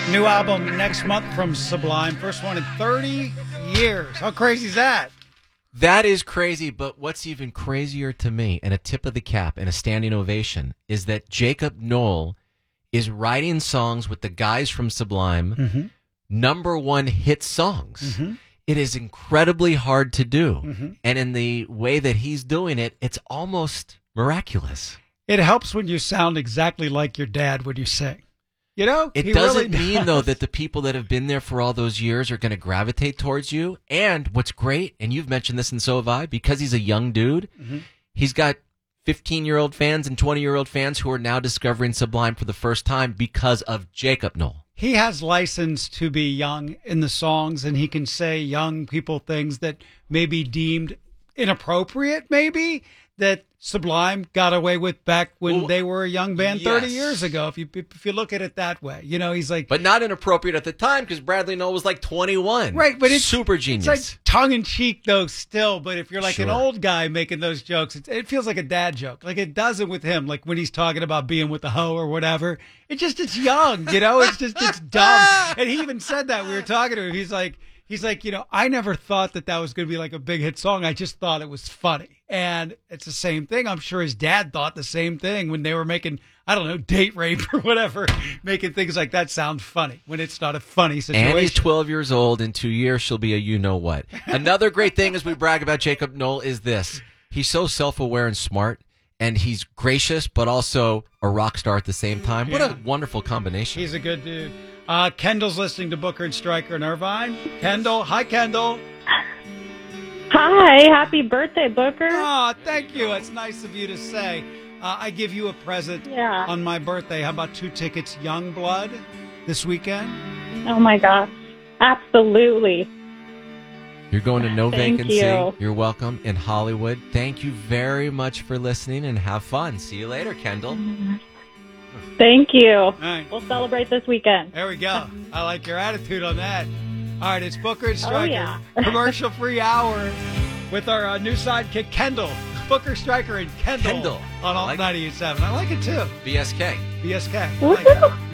New album next month from Sublime. First one in 30 years. How crazy is that? That is crazy, but what's even crazier to me, and a tip of the cap and a standing ovation, is that Jacob Knoll is writing songs with the guys from Sublime, number one hit songs. It is incredibly hard to do. And in the way that he's doing it, it's almost miraculous. It helps when you sound exactly like your dad when you sing. You know? It doesn't mean, though, that the people that have been there for all those years are going to gravitate towards you. And what's great, and you've mentioned this and so have I, because he's a young dude, he's got 15-year-old fans and 20-year-old fans who are now discovering Sublime for the first time because of Jacob Knoll. He has license to be young in the songs, and he can say young people things that may be deemed inappropriate, maybe, that Sublime got away with back when they were a young band 30 years ago, if you look at it that way. You know, he's like... But not inappropriate at the time, because Bradley Knoll was like 21. Right, but it's... super genius. It's like tongue-in-cheek, though, still, but if you're like an old guy making those jokes, it feels like a dad joke. Like, it doesn't with him, like when he's talking about being with the hoe or whatever. It's young, you know? It's dumb. And he even said that. We were talking to him. He's like, you know, I never thought that was going to be like a big hit song. I just thought it was funny. And it's the same thing. I'm sure his dad thought the same thing when they were making, I don't know, date rape or whatever, making things like that sound funny when it's not a funny situation. And he's 12 years old. In 2 years, she'll be a you-know-what. Another great thing as we brag about Jacob Knoll is this. He's so self-aware and smart, and he's gracious, but also a rock star at the same time. What a wonderful combination. He's a good dude. Kendall's listening to Booker and Stryker in Irvine. Kendall. Hi, Kendall. Hi. Happy birthday, Booker. Oh, thank you. It's nice of you to say. I give you a present on my birthday. How about 2 tickets, Youngblood, this weekend? Oh, my gosh. Absolutely. You're going to No Thank Vacancy. you. You're welcome in Hollywood. Thank you very much for listening, and have fun. See you later, Kendall. Thank you. All right. We'll celebrate this weekend. There we go. I like your attitude on that. All right, it's Booker and Stryker. yeah. Commercial-free hour with our new sidekick, Kendall. Booker, Stryker, and Kendall. Kendall. On Alt I like 98.7. I like it, too. BSK. BSK. I like it.